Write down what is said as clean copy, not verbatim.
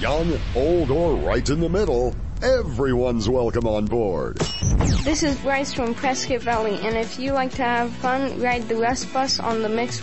Young, old, or right in the middle, everyone's welcome on board. This is Bryce from Prescott Valley, and if you like to have fun, ride the Rust Bus on the Mixed